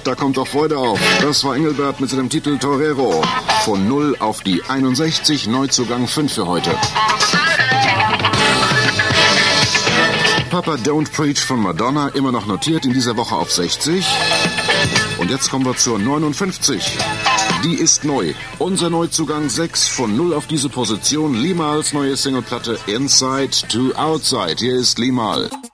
da kommt doch Freude auf. Das war Engelbert mit seinem Titel Torero. Von 0 auf die 61, Neuzugang 5 für heute. Papa Don't Preach von Madonna, immer noch notiert, in dieser Woche auf 60. Und jetzt kommen wir zur 59. Die ist neu. Unser Neuzugang 6 von 0 auf diese Position. Limals neue Singleplatte Inside to Outside. Hier ist Limal.